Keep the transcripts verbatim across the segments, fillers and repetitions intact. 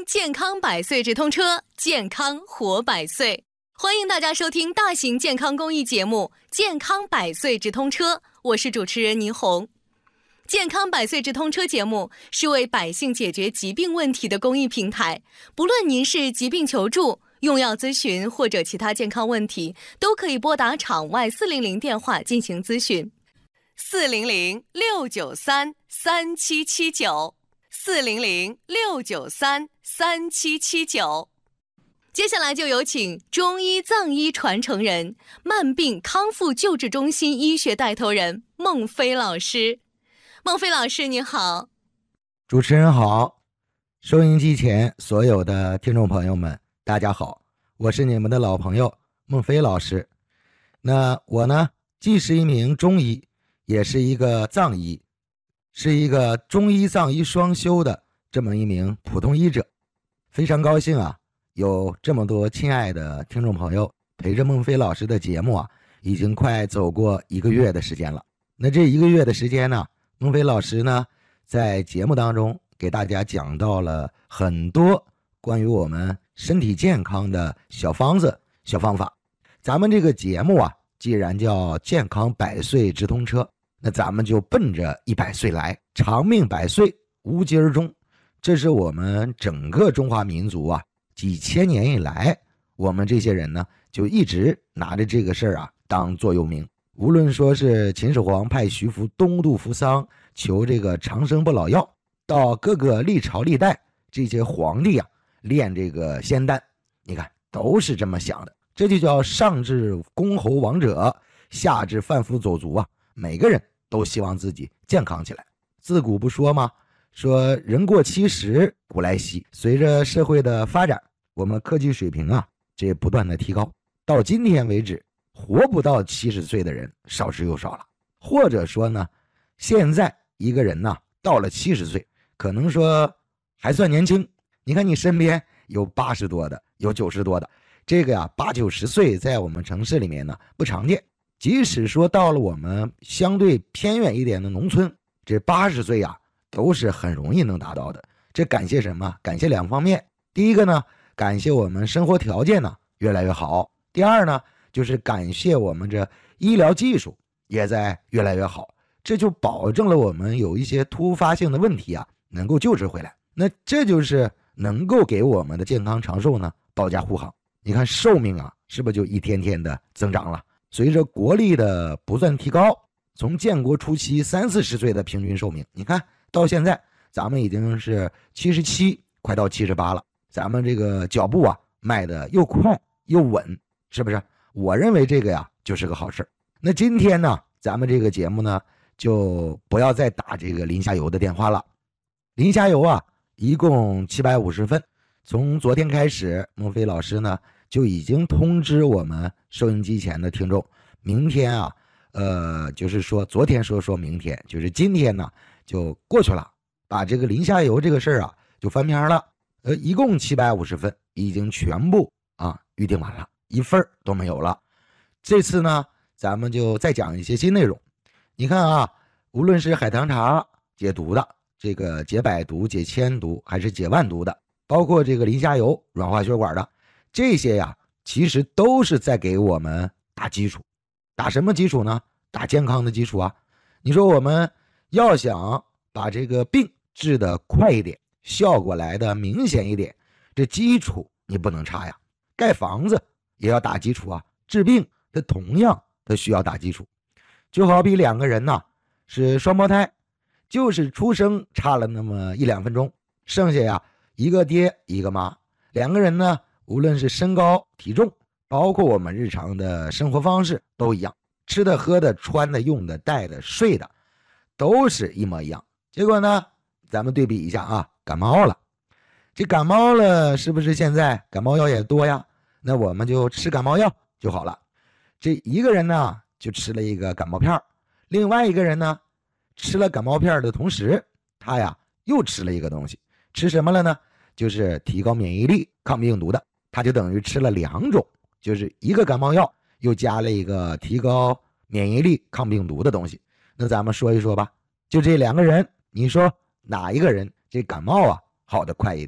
听健康百岁直通车，健康活百岁。欢迎大家收听大型健康公益节目《健康百岁直通车》，我是主持人倪虹。健康百岁直通车节目是为百姓解决疾病问题的公益平台，不论您是疾病求助、用药咨询或者其他健康问题，都可以拨打场外四零零电话进行咨询。四零零六九三三七七九，四零零六九三三七七九。接下来就有请中医藏医传承人、慢病康复救治中心医学带头人孟飞老师。孟飞老师你好。 主持人好，收音机前所有的听众朋友们大家好，我是你们的老朋友孟飞老师。那我呢，既是一名中医，也是一个藏医，是一个中医藏医双修的这么一名普通医者。非常高兴啊，有这么多亲爱的听众朋友陪着孟飞老师的节目啊，已经快走过一个月的时间了。那这一个月的时间呢，孟飞老师呢在节目当中给大家讲到了很多关于我们身体健康的小方子、小方法。咱们这个节目啊，既然叫健康百岁直通车，那咱们就奔着一百岁来，长命百岁，无疾而终。这是我们整个中华民族啊，几千年以来，我们这些人呢，就一直拿着这个事儿啊当座右铭。无论说是秦始皇派徐福东渡扶桑求这个长生不老药，到各个历朝历代这些皇帝啊炼这个仙丹，你看都是这么想的。这就叫上至公侯王者，下至贩夫走卒啊，每个人都希望自己健康起来。自古不说吗？说人过七十古来稀。随着社会的发展，我们科技水平啊这不断的提高，到今天为止，活不到七十岁的人少之又少了。或者说呢，现在一个人呢到了七十岁，可能说还算年轻。你看你身边有八十多的，有九十多的，这个呀八九十岁在我们城市里面呢不常见。即使说到了我们相对偏远一点的农村，这八十岁呀都是很容易能达到的。这感谢什么？感谢两方面。第一个呢，感谢我们生活条件呢越来越好。第二呢，就是感谢我们这医疗技术也在越来越好，这就保证了我们有一些突发性的问题啊能够救治回来。那这就是能够给我们的健康长寿呢保驾护航。你看寿命啊是不是就一天天的增长了？随着国力的不断提高，从建国初期三四十岁的平均寿命，你看到现在咱们已经是七十七，快到七十八了。咱们这个脚步啊迈得又快又稳，是不是？我认为这个呀就是个好事。那今天呢，咱们这个节目呢就不要再打这个林下游的电话了。林下游啊一共七百五十份，从昨天开始，孟飞老师呢就已经通知我们收音机前的听众，明天啊呃就是说昨天说说明天，就是今天呢就过去了，把这个林下游这个事儿啊就翻篇了。呃一共七百五十份已经全部啊预定完了，一份都没有了。这次呢咱们就再讲一些新内容。你看啊，无论是海棠茶解毒的，这个解百毒、解千毒，还是解万毒的，包括这个林下游软化血管的，这些呀其实都是在给我们打基础。打什么基础呢？打健康的基础啊。你说我们要想把这个病治得快一点，效果来的明显一点，这基础你不能差呀。盖房子也要打基础啊，治病它同样它需要打基础。就好比两个人呐是双胞胎，就是出生差了那么一两分钟，剩下呀一个爹一个妈。两个人呢无论是身高体重，包括我们日常的生活方式都一样，吃的喝的穿的用的戴的睡的都是一模一样。结果呢咱们对比一下啊，感冒了，这感冒了是不是现在感冒药也多呀？那我们就吃感冒药就好了。这一个人呢就吃了一个感冒片，另外一个人呢吃了感冒片的同时，他呀又吃了一个东西。吃什么了呢？就是提高免疫力抗病毒的。他就等于吃了两种，就是一个感冒药又加了一个提高免疫力抗病毒的东西。那咱们说一说吧，就这两个人，你说哪一个人这感冒啊好得快一点？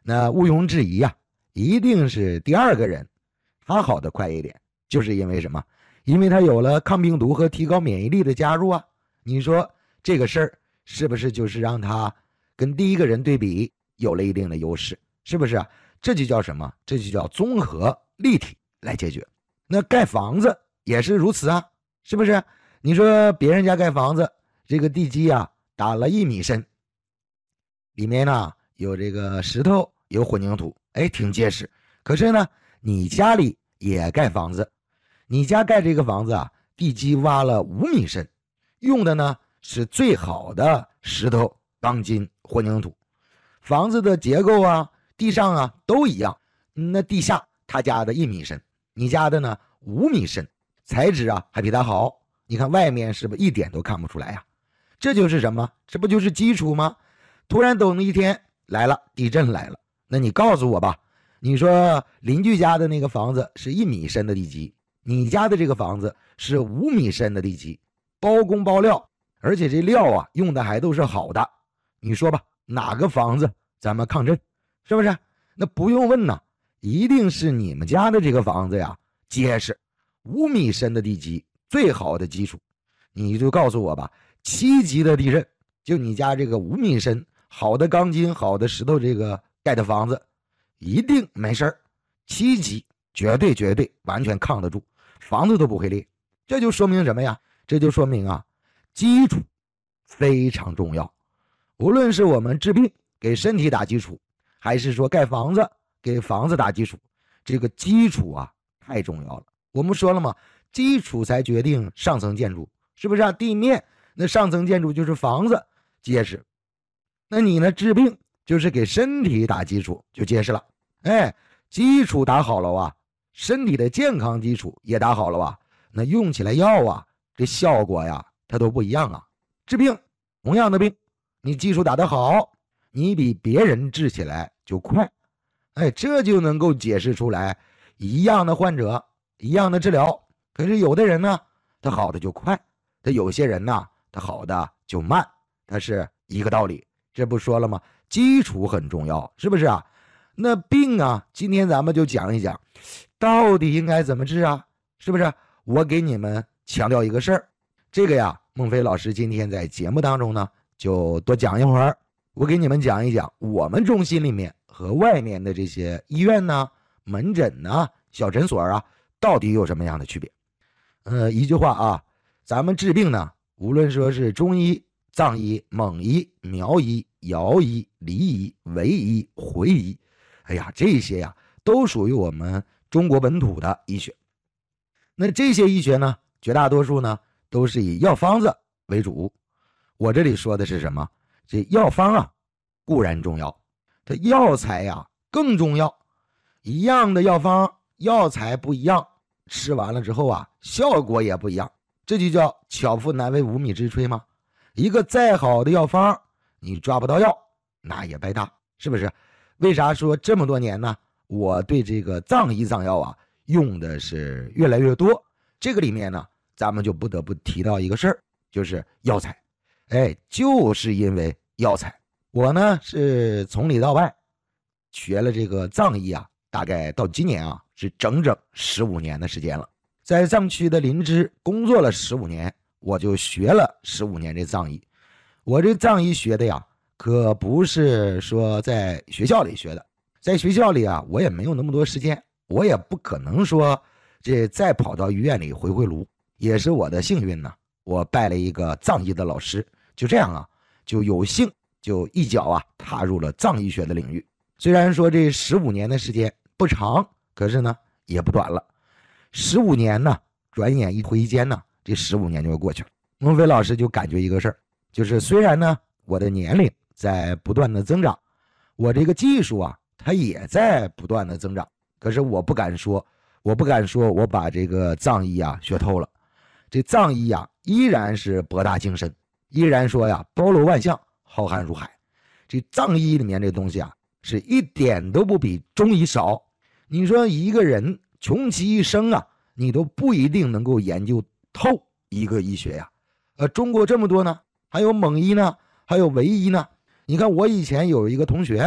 那毋庸置疑啊，一定是第二个人他好的快一点，就是因为什么？因为他有了抗病毒和提高免疫力的加入啊。你说这个事儿是不是就是让他跟第一个人对比有了一定的优势？是不是啊？这就叫什么？这就叫综合立体来解决。那盖房子也是如此啊，是不是？你说别人家盖房子，这个地基啊打了一米深，里面呢有这个石头有混凝土，哎，挺结实。可是呢你家里也盖房子，你家盖这个房子啊，地基挖了五米深，用的呢是最好的石头、钢筋、混凝土，房子的结构啊、地上啊都一样。那地下他家的一米深，你家的呢五米深，材质啊还比他好。你看外面是不是一点都看不出来呀？这就是什么？这不就是基础吗？突然等一天来了，地震来了，那你告诉我吧，你说邻居家的那个房子是一米深的地基，你家的这个房子是五米深的地基，包工包料，而且这料啊用的还都是好的，你说吧，哪个房子咱们抗震？是不是？那不用问呐，一定是你们家的这个房子呀结实，五米深的地基，最好的基础。你就告诉我吧，七级的地震，就你家这个五米深好的钢筋好的石头这个盖的房子一定没事儿，七级绝对绝对完全抗得住，房子都不会裂。这就说明什么呀？这就说明啊，基础非常重要。无论是我们治病给身体打基础，还是说盖房子给房子打基础，这个基础啊太重要了。我们说了嘛，基础才决定上层建筑，是不是啊？地面那上层建筑就是房子结实，那你呢治病就是给身体打基础就结实了。哎，基础打好了啊，身体的健康基础也打好了啊，那用起来药啊这效果呀它都不一样啊。治病同样的病，你基础打得好，你比别人治起来就快。哎，这就能够解释出来一样的患者一样的治疗，可是有的人呢他好的就快，他有些人呢他好的就慢，它是一个道理。这不说了吗？基础很重要，是不是啊？那病啊，今天咱们就讲一讲到底应该怎么治啊，是不是？我给你们强调一个事儿，这个呀孟非老师今天在节目当中呢就多讲一会儿，我给你们讲一讲我们中心里面和外面的这些医院呢、门诊呢、小诊所啊到底有什么样的区别。呃，一句话啊，咱们治病呢，无论说是中医、藏医、蒙医、苗医、瑶医、黎医、维医、回医，哎呀，这些呀都属于我们中国本土的医学。那这些医学呢，绝大多数呢都是以药方子为主。我这里说的是什么？这药方啊固然重要，它药材呀更重要。一样的药方，药材不一样，吃完了之后啊效果也不一样，这就叫巧妇难为无米之炊嘛。一个再好的药方你抓不到药那也白搭，是不是？为啥说这么多年呢我对这个藏医藏药啊用的是越来越多？这个里面呢咱们就不得不提到一个事儿，就是药材。哎，就是因为药材，我呢是从里到外学了这个藏医啊，大概到今年啊是整整十五年的时间了。在藏区的林芝工作了十五年，我就学了十五年这藏医。我这藏医学的呀可不是说在学校里学的，在学校里啊我也没有那么多时间，我也不可能说这再跑到医院里回回炉。也是我的幸运呢，我拜了一个藏医的老师，就这样啊就有幸就一脚啊踏入了藏医学的领域。虽然说这十五年的时间不长，可是呢也不短了。十五年呢转眼一挥间呢，这十五年就过去了。孟非老师就感觉一个事儿，就是虽然呢我的年龄在不断的增长，我这个技术啊它也在不断的增长，可是我不敢说我不敢说我把这个藏医啊学透了。这藏医啊依然是博大精深，依然说呀包罗万象，浩瀚如海。这藏医里面这东西啊是一点都不比中医少。你说一个人穷其一生啊，你都不一定能够研究透一个医学呀。呃，中国这么多呢，还有蒙医呢，还有维医呢。你看我以前有一个同学，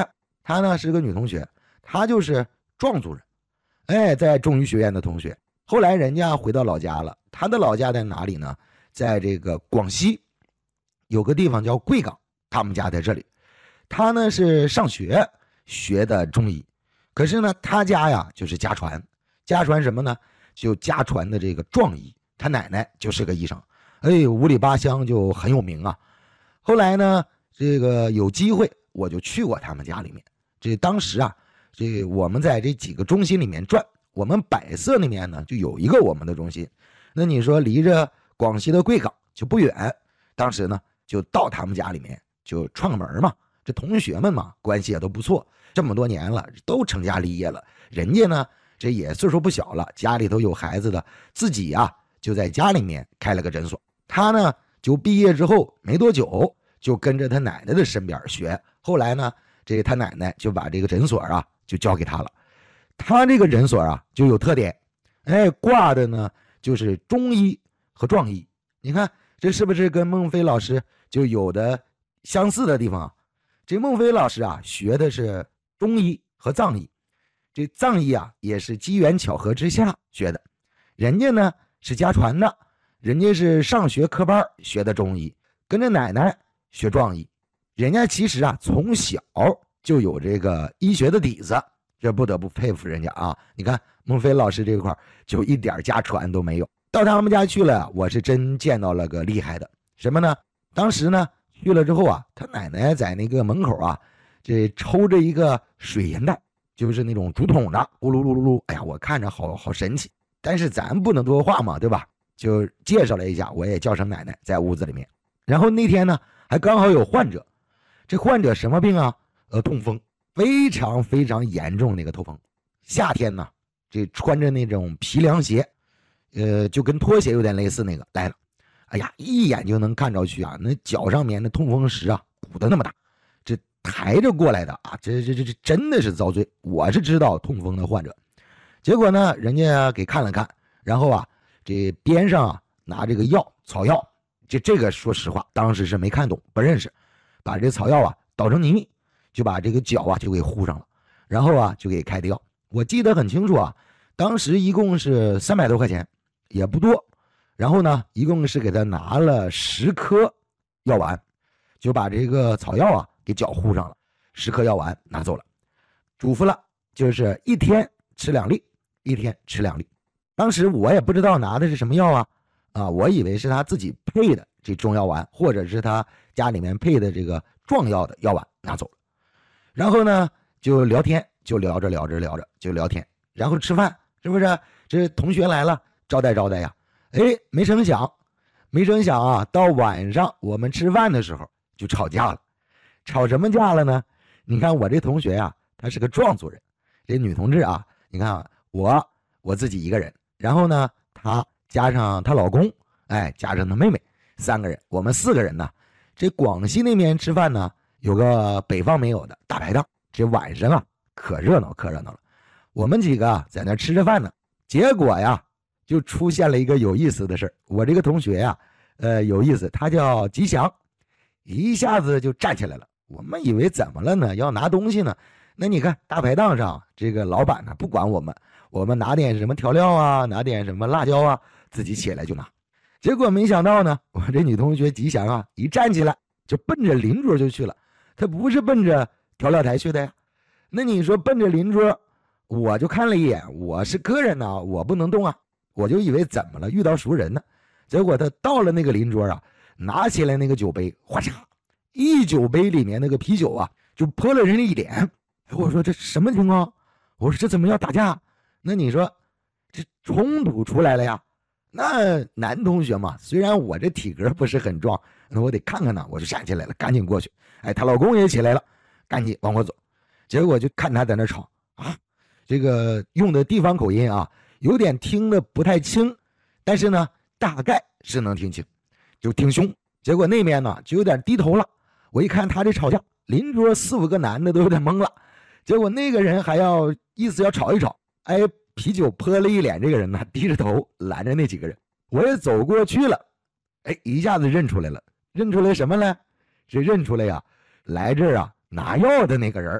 她呢是个女同学，她就是壮族人，哎，在中医学院的同学。后来人家回到老家了，她的老家在哪里呢？在这个广西有个地方叫贵港，他们家在这里。她呢是上学学的中医，可是呢她家呀就是家传，家传什么呢？就家传的这个壮医，她奶奶就是个医生，哎，五里八乡就很有名啊。后来呢，这个有机会我就去过他们家里面。这当时啊，这我们在这几个中心里面转，我们百色那边呢就有一个我们的中心。那你说离着广西的贵港就不远，当时呢就到他们家里面就串个门嘛。这同学们嘛，关系也都不错，这么多年了，都成家立业了。人家呢，这也岁数不小了，家里头有孩子的，自己啊就在家里面开了个诊所。他呢就毕业之后没多久，就跟着他奶奶的身边学。后来呢，这他奶奶就把这个诊所啊就交给他了。他这个诊所啊就有特点，哎，挂的呢就是中医和壮医。你看这是不是跟孟非老师就有的相似的地方啊？这孟非老师啊学的是中医和藏医，这藏医啊也是机缘巧合之下学的。人家呢是家传的，人家是上学科班学的中医，跟着奶奶学壮医。人家其实啊从小就有这个医学的底子，这不得不佩服人家啊。你看孟非老师这块就一点家传都没有。到他们家去了，我是真见到了个厉害的。什么呢？当时呢去了之后啊，他奶奶在那个门口啊，这抽着一个水银袋，就是那种竹筒的，咕噜噜噜噜，哎呀，我看着好好神奇。但是咱不能多话嘛，对吧？就介绍了一下，我也叫声奶奶，在屋子里面。然后那天呢，还刚好有患者，这患者什么病啊？呃，痛风，非常非常严重那个痛风。夏天呢，这穿着那种皮凉鞋，呃，就跟拖鞋有点类似那个来了。哎呀，一眼就能看着去啊，那脚上面那痛风石啊，鼓得那么大，这抬着过来的啊，这这这这真的是遭罪。我是知道痛风的患者，结果呢，人家给看了看，然后啊，这边上啊拿这个药草药，这这个说实话，当时是没看懂，不认识，把这草药啊捣成泥，就把这个脚啊就给糊上了，然后啊就给开的药。我记得很清楚啊，当时一共是三百多块钱，也不多。然后呢，一共是给他拿了十颗药丸，就把这个草药啊给搅糊上了，十颗药丸拿走了，嘱咐了，就是一天吃两粒，一天吃两粒。当时我也不知道拿的是什么药啊，啊，我以为是他自己配的这中药丸，或者是他家里面配的这个壮药的药丸拿走了。然后呢，就聊天，就聊着聊着聊着就聊天，然后吃饭，是不是？这同学来了，招待招待呀。哎，没成想，没成想啊！到晚上我们吃饭的时候就吵架了，吵什么架了呢？你看我这同学呀、啊，她是个壮族人，这女同志啊，你看啊，我我自己一个人，然后呢，她加上她老公，哎，加上她妹妹，三个人，我们四个人呢。这广西那边吃饭呢，有个北方没有的大排档，这晚上啊，可热闹可热闹了。我们几个啊在那吃着饭呢，结果呀。就出现了一个有意思的事。我这个同学呀，呃，有意思，他叫吉祥，一下子就站起来了。我们以为怎么了呢？要拿东西呢？那你看大排档上这个老板呢，不管我们，我们拿点什么调料啊，拿点什么辣椒啊，自己起来就拿。结果没想到呢，我这女同学吉祥啊，一站起来就奔着邻桌就去了。她不是奔着调料台去的呀。那你说奔着邻桌，我就看了一眼，我是客人呢，我不能动啊。我就以为怎么了，遇到熟人呢？结果他到了那个邻桌啊，拿起来那个酒杯，哗嚓，一酒杯里面那个啤酒啊，就泼了人一脸。我说这什么情况？我说这怎么要打架？那你说这冲突出来了呀？那男同学嘛，虽然我这体格不是很壮，那我得看看呢，我就站起来了，赶紧过去。哎，她老公也起来了，赶紧往过走。结果就看他在那吵啊，这个用的地方口音啊。有点听得不太清，但是呢，大概是能听清，就挺凶。结果那边呢，就有点低头了。我一看他这吵架，邻桌四五个男的都有点懵了。结果那个人还要意思要吵一吵，哎，啤酒泼了一脸，这个人呢低着头拦着那几个人。我也走过去了，哎，一下子认出来了，认出来什么呢？这认出来呀，来这儿啊拿药的那个人，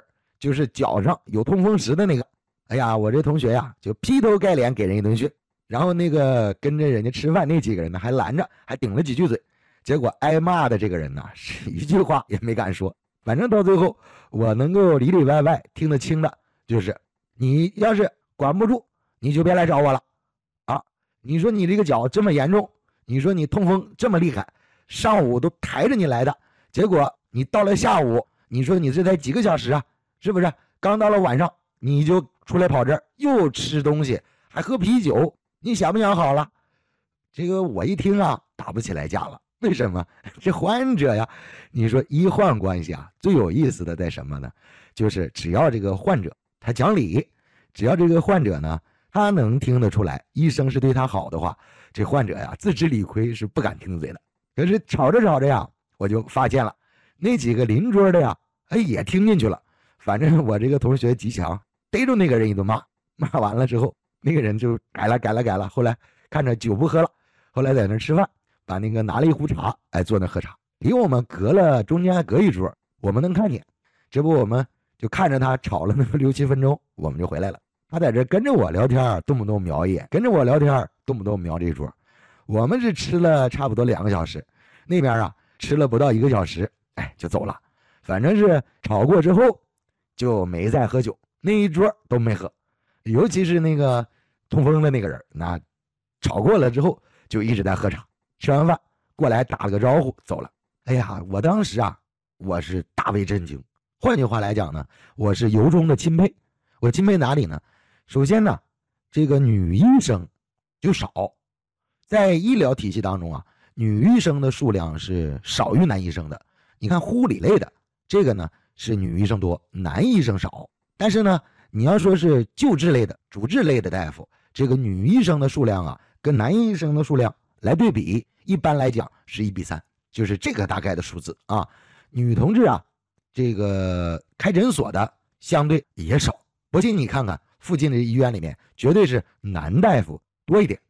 就是脚上有痛风石的那个。哎呀，我这同学呀，就劈头盖脸给人一顿训，然后那个跟着人家吃饭那几个人呢，还拦着，还顶了几句嘴。结果挨骂的这个人呢，是一句话也没敢说。反正到最后，我能够里里外外听得清的，就是你要是管不住，你就别来找我了啊！你说你这个脚这么严重，你说你痛风这么厉害，上午都抬着你来的，结果你到了下午，你说你这才几个小时啊，是不是？刚到了晚上，你就出来跑这儿，又吃东西，还喝啤酒，你想不想好了？这个我一听啊，打不起来架了。为什么？这患者呀，你说医患关系啊，最有意思的在什么呢？就是只要这个患者他讲理，只要这个患者呢，他能听得出来医生是对他好的话，这患者呀自知理亏是不敢听嘴的。可是吵着吵着呀，我就发现了那几个邻桌的呀，哎也听进去了。反正我这个同学极强，逮住那个人一顿骂，骂完了之后，那个人就改了改了改了。后来看着酒不喝了，后来在那吃饭。把那个拿了一壶茶，哎，坐那喝茶，离我们隔了中间还隔一桌，我们能看见。这不我们就看着他吵了那么六七分钟，我们就回来了。他在这跟着我聊天，动不动瞄一眼；跟着我聊天，动不动瞄这一桌。我们是吃了差不多两个小时，那边啊吃了不到一个小时，哎，就走了。反正是吵过之后就没再喝酒，那一桌都没喝。尤其是那个痛风的那个人，那吵过了之后就一直在喝茶。吃完饭过来打了个招呼走了。哎呀，我当时啊，我是大为震惊。换句话来讲呢，我是由衷的钦佩。我钦佩哪里呢？首先呢，这个女医生就少，在医疗体系当中啊，女医生的数量是少于男医生的。你看护理类的这个呢是女医生多，男医生少。但是呢，你要说是救治类的、主治类的大夫，这个女医生的数量啊，跟男医生的数量来对比，一般来讲是一比三，就是这个大概的数字啊。女同志啊，这个开诊所的相对也少。不信你看看附近的医院里面，绝对是男大夫多一点。